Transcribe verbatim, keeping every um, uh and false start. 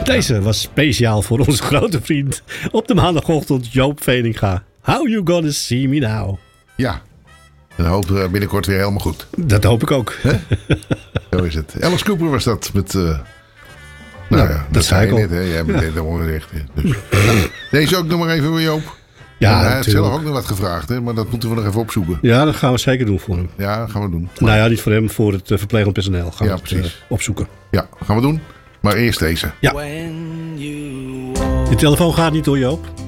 Deze was speciaal voor onze grote vriend op de maandagochtend Joop Veninga. How you gonna see me now? Ja, en hoop binnenkort weer helemaal goed. Dat hoop ik ook. Zo is het. Alice Cooper was dat met... Uh, nou, nou ja, dat, dat zei je ik al. net, hè? Jij bent het allemaal recht. Dus. Deze ook nog maar even voor Joop. Ja, hij heeft zelf natuurlijk. ook nog wat gevraagd, hè? Maar dat moeten we nog even opzoeken. Ja, dat gaan we zeker doen voor hem. Ja, dat gaan we doen. Nou ja, niet voor hem, voor het uh, verplegend personeel. Gaan Ja, we het, precies. uh, opzoeken. Ja, gaan we doen. Maar eerst deze. Ja. Je telefoon gaat niet door, Joop.